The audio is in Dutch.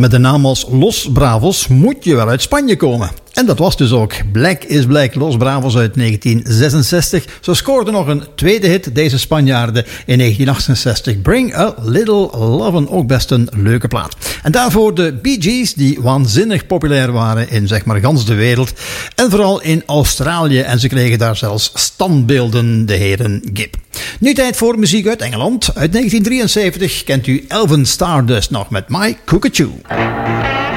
met de naam als Los Bravos moet je wel uit Spanje komen. En dat was dus ook. Black is Black, Los Bravos uit 1966. Ze scoorden nog een tweede hit, deze Spanjaarden, in 1968. Bring a Little Lovin', ook best een leuke plaat. En daarvoor de Bee Gees, die waanzinnig populair waren in zeg maar gans de wereld. En vooral in Australië. En ze kregen daar zelfs standbeelden, de heren Gibb. Nu tijd voor muziek uit Engeland. Uit 1973 kent u Elvin Stardust nog met My Cockatoo.